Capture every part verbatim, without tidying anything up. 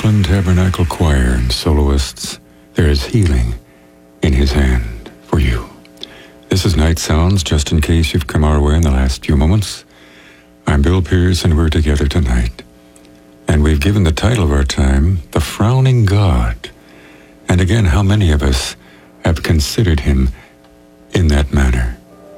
Brooklyn Tabernacle Choir and soloists, there is healing in his hand for you. This is Night Sounds, just in case you've come our way in the last few moments. I'm Bill Pierce, and we're together tonight. And we've given the title of our time, The Frowning God. And again, how many of us have considered him in that manner?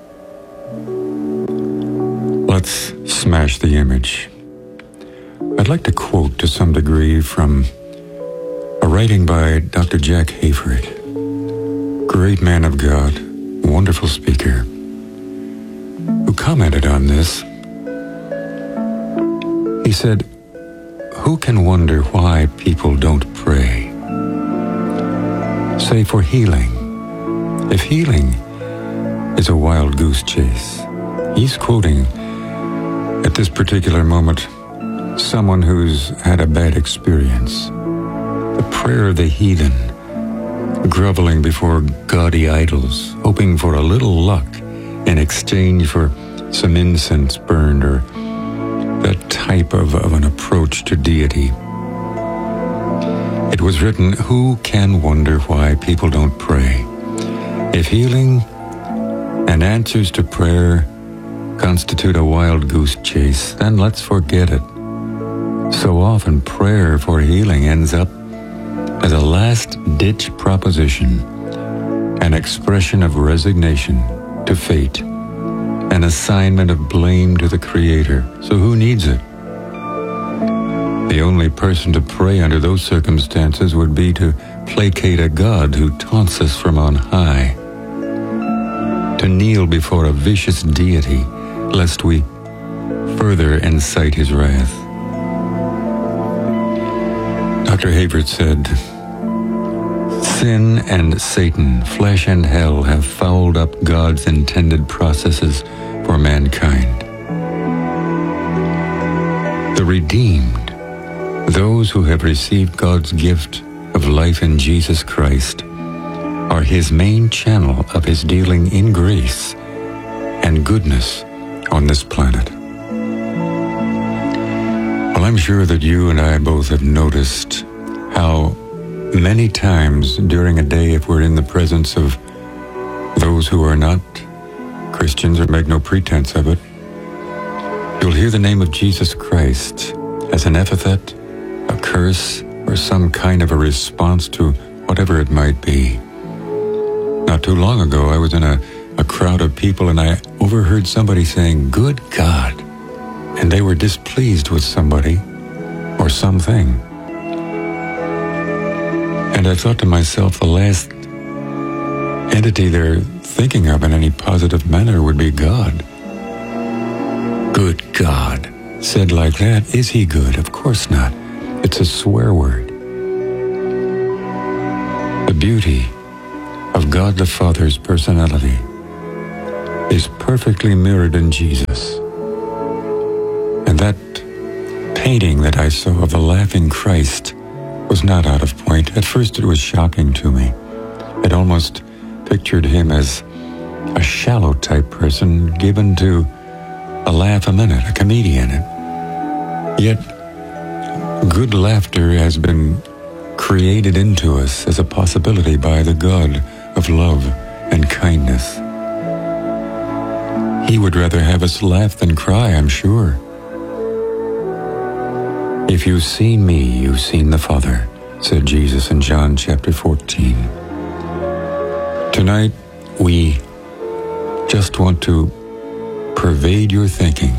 Let's smash the image. I'd like to quote to some degree from a writing by Doctor Jack Hayford, great man of God, wonderful speaker, who commented on this. He said, "Who can wonder why people don't pray? Say for healing. If healing is a wild goose chase," he's quoting at this particular moment someone who's had a bad experience. The prayer of the heathen, groveling before gaudy idols, hoping for a little luck in exchange for some incense burned, or that type of, of an approach to deity. It was written, "Who can wonder why people don't pray? If healing and answers to prayer constitute a wild goose chase, then let's forget it." So often prayer for healing ends up as a last-ditch proposition, an expression of resignation to fate, an assignment of blame to the Creator. So who needs it? The only person to pray under those circumstances would be to placate a God who taunts us from on high, to kneel before a vicious deity lest we further incite his wrath. Doctor Hayford said, "Sin and Satan, flesh and hell have fouled up God's intended processes for mankind. The redeemed, those who have received God's gift of life in Jesus Christ, are his main channel of his dealing in grace and goodness on this planet." Well, I'm sure that you and I both have noticed how many times during a day, if we're in the presence of those who are not Christians or make no pretense of it, you'll hear the name of Jesus Christ as an epithet, a curse, or some kind of a response to whatever it might be. Not too long ago, I was in a, a crowd of people, and I overheard somebody saying, "Good God," and they were displeased with somebody or something. And I thought to myself, the last entity they're thinking of in any positive manner would be God. Good God. Said like that, is he good? Of course not. It's a swear word. The beauty of God the Father's personality is perfectly mirrored in Jesus. And that painting that I saw of the laughing Christ was not out of point. At first it was shocking to me. I'd almost pictured him as a shallow type person given to a laugh a minute, a comedian. Yet good laughter has been created into us as a possibility by the God of love and kindness. He would rather have us laugh than cry, I'm sure. "If you've seen me, you've seen the Father," said Jesus in John chapter fourteen. Tonight, we just want to pervade your thinking,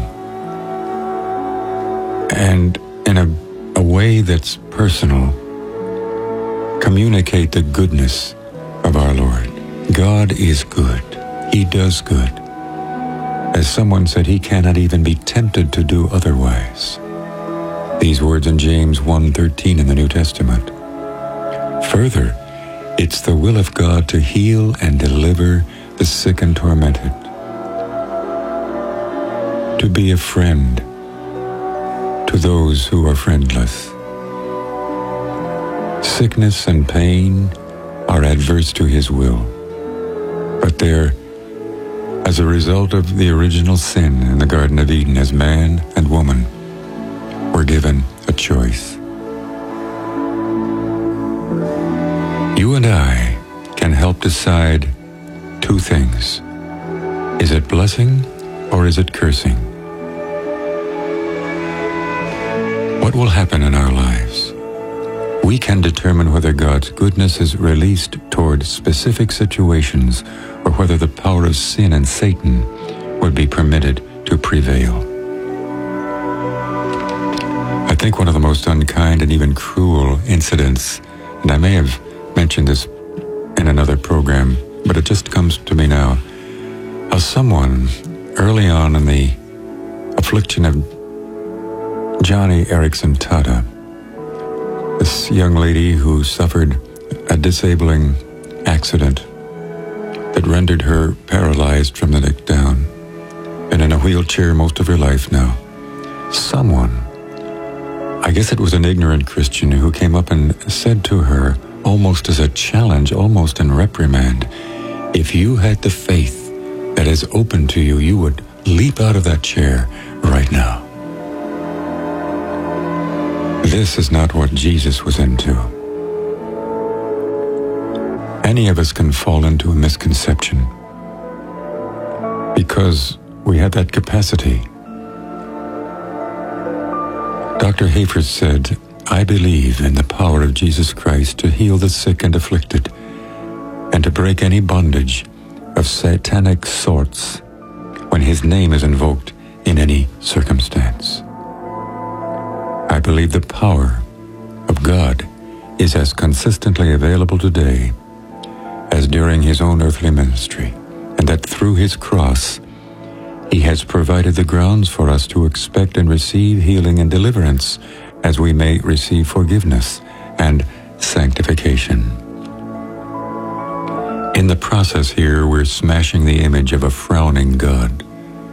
and in a, a way that's personal, communicate the goodness of our Lord. God is good. He does good. As someone said, he cannot even be tempted to do otherwise. These words in James one thirteen in the New Testament. Further, it's the will of God to heal and deliver the sick and tormented, to be a friend to those who are friendless. Sickness and pain are adverse to his will, but they're as a result of the original sin in the Garden of Eden, as man and woman were given a choice. decide two things. Is it blessing or is it cursing? What will happen in our lives? We can determine whether God's goodness is released toward specific situations or whether the power of sin and Satan would be permitted to prevail. I think one of the most unkind and even cruel incidents, and I may have mentioned this in another program, but it just comes to me now, of someone early on in the affliction of Johnny Erickson Tata, this young lady who suffered a disabling accident that rendered her paralyzed from the neck down and in a wheelchair most of her life now. Someone, I guess it was an ignorant Christian, who came up and said to her, almost as a challenge, almost in reprimand, if you had the faith that is open to you, you would leap out of that chair right now. This is not what Jesus was into. Any of us can fall into a misconception because we have that capacity. Doctor Hayford said, I believe in the power of Jesus Christ to heal the sick and afflicted and to break any bondage of satanic sorts when his name is invoked in any circumstance. I believe the power of God is as consistently available today as during his own earthly ministry, and that through his cross, he has provided the grounds for us to expect and receive healing and deliverance as we may receive forgiveness and sanctification. In the process here, we're smashing the image of a frowning God.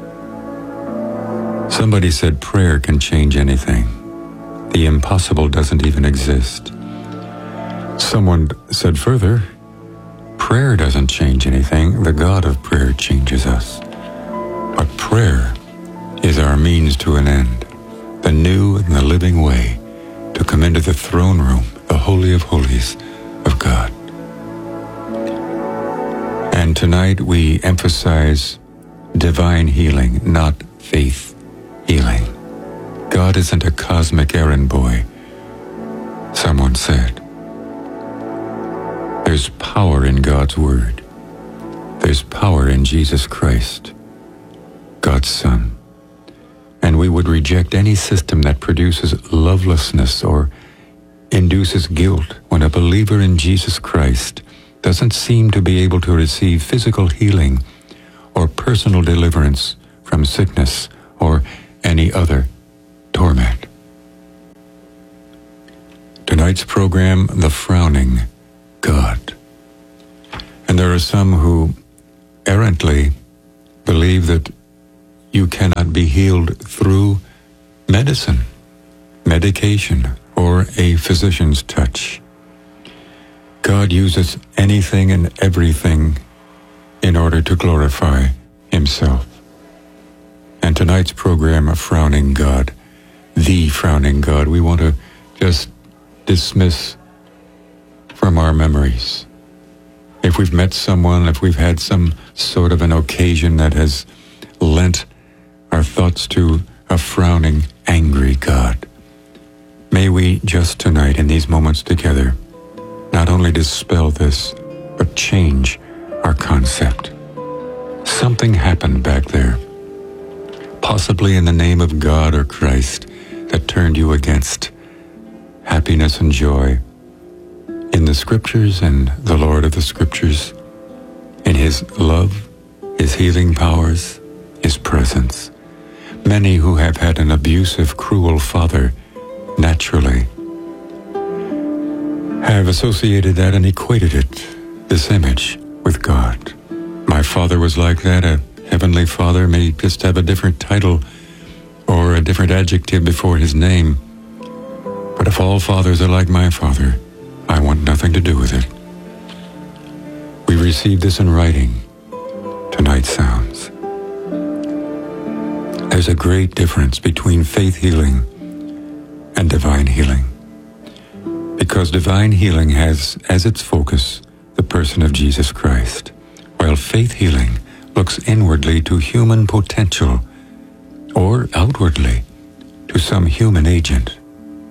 Somebody said prayer can change anything. The impossible doesn't even exist. Someone said further, prayer doesn't change anything. The God of prayer changes us. But prayer is our means to an end, the new and the living way to come into the throne room, the Holy of Holies of God. And tonight we emphasize divine healing, not faith healing. God isn't a cosmic errand boy, someone said. There's power in God's Word. There's power in Jesus Christ, God's Son. And we would reject any system that produces lovelessness or induces guilt when a believer in Jesus Christ doesn't seem to be able to receive physical healing or personal deliverance from sickness or any other torment. Tonight's program, The Frowning God. And there are some who errantly believe that you cannot be healed through medicine, medication, or a physician's touch. God uses anything and everything in order to glorify himself. And tonight's program, A Frowning God, the frowning God, we want to just dismiss from our memories. If we've met someone, if we've had some sort of an occasion that has lent our thoughts to a frowning, angry God, may we just tonight, in these moments together, not only dispel this, but change our concept. Something happened back there, possibly in the name of God or Christ, that turned you against happiness and joy in the Scriptures and the Lord of the Scriptures, in his love, his healing powers, his presence. Many who have had an abusive, cruel father naturally have associated that and equated it, this image, with God. My father was like that. A heavenly father may just have a different title or a different adjective before his name. But if all fathers are like my father, I want nothing to do with it. We received this in writing. Tonight sounds. There's a great difference between faith healing and divine healing, because divine healing has as its focus the person of Jesus Christ, while faith healing looks inwardly to human potential or outwardly to some human agent.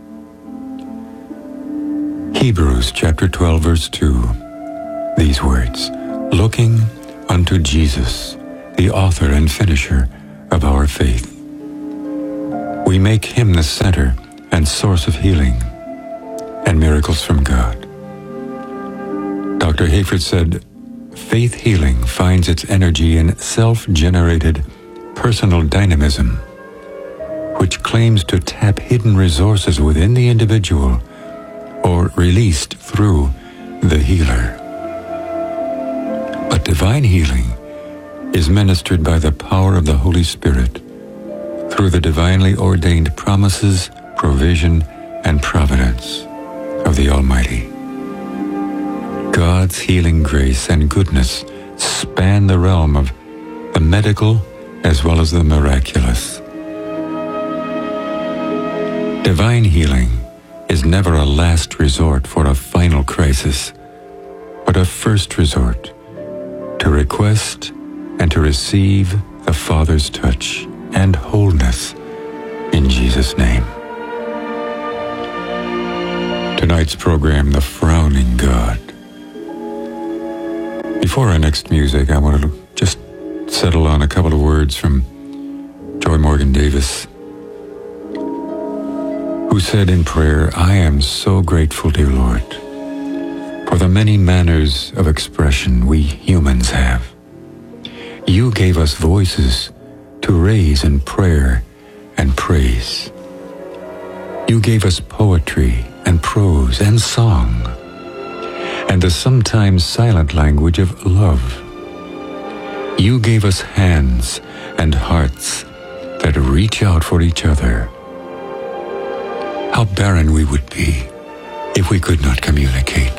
Hebrews chapter twelve verse two, these words, looking unto Jesus, the author and finisher of our faith. We make him the center and source of healing and miracles from God. Doctor Hayford said, faith healing finds its energy in self-generated personal dynamism, which claims to tap hidden resources within the individual or released through the healer. But divine healing is ministered by the power of the Holy Spirit through the divinely ordained promises, provision, and providence of the Almighty. God's healing grace and goodness span the realm of the medical as well as the miraculous. Divine healing is never a last resort for a final crisis, but a first resort to request and to receive the Father's touch and wholeness in Jesus' name. Tonight's program, The Frowning God. Before our next music, I want to just settle on a couple of words from Joy Morgan Davis, who said in prayer, I am so grateful, dear Lord, for the many manners of expression we humans have. You gave us voices to raise in prayer and praise. You gave us poetry and prose and song, and the sometimes silent language of love. You gave us hands and hearts that reach out for each other. How barren we would be if we could not communicate.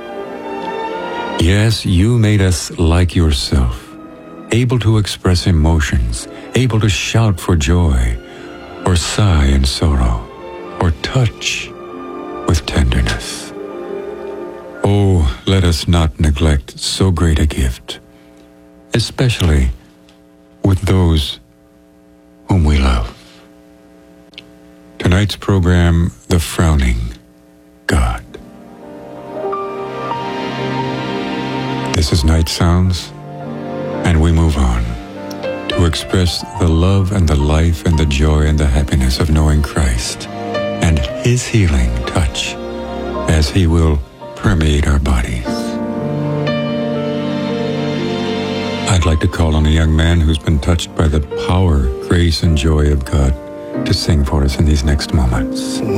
Yes, you made us like yourself, able to express emotions, able to shout for joy, or sigh in sorrow, or touch with tenderness. Oh, let us not neglect so great a gift, especially with those whom we love. Tonight's program, The Frowning God. This is Night Sounds, and we move on to express the love and the life and the joy and the happiness of knowing Christ and his healing touch as he will permeate our bodies. I'd like to call on a young man who's been touched by the power, grace, and joy of God to sing for us in these next moments.